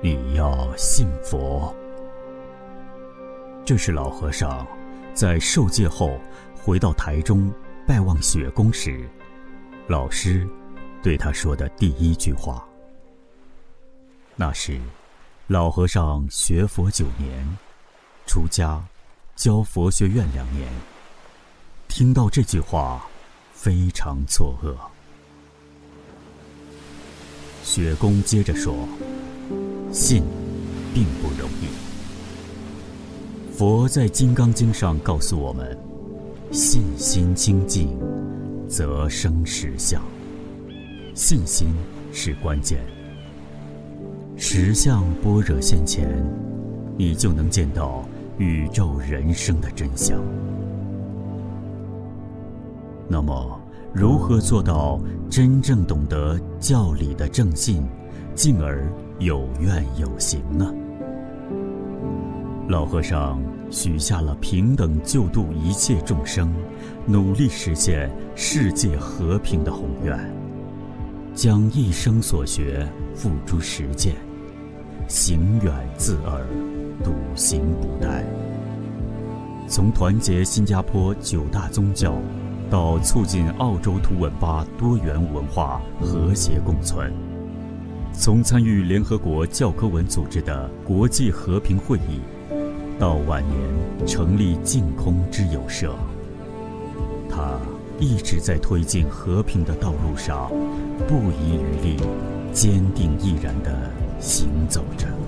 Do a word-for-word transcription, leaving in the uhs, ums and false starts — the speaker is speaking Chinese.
你要信佛。这是老和尚在受戒后回到台中拜望雪公时，老师对他说的第一句话。那时老和尚学佛九年，出家教佛学院两年。听到这句话非常错愕。雪公接着说，信并不容易。佛在《金刚经》上告诉我们，信心清净则生实相。信心是关键。实相般若现前，你就能见到宇宙人生的真相。那么如何做到真正懂得教理的正信，进而有愿有行呢？老和尚许下了平等救度一切众生，努力实现世界和平的宏愿，将一生所学付诸实践，行远自耳，笃行不怠。从团结新加坡九大宗教，到促进澳洲图文巴多元文化和谐共存，从参与联合国教科文组织的国际和平会议，到晚年成立净空之友社，他一直在推进和平的道路上不遗余力，坚定毅然地行走着。